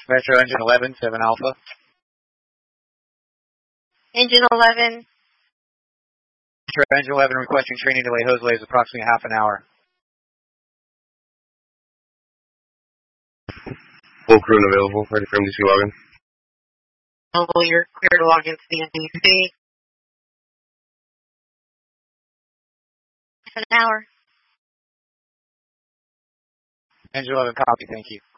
Metro Engine 11, 7 Alpha. Engine 11. Metro Engine 11 requesting training delay. Hose delay is approximately half an hour. Full crew unavailable. Ready for MDC login. You're clear to log into the MDC. Half an hour. Engine 11, copy. Thank you.